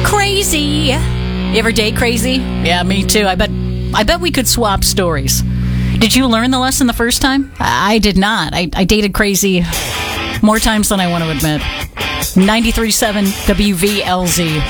Crazy. You ever date crazy? Yeah, me too. I bet we could swap stories. Did you learn the lesson the first time? I did not. I dated crazy more times than I want to admit. 93.7 WVLZ.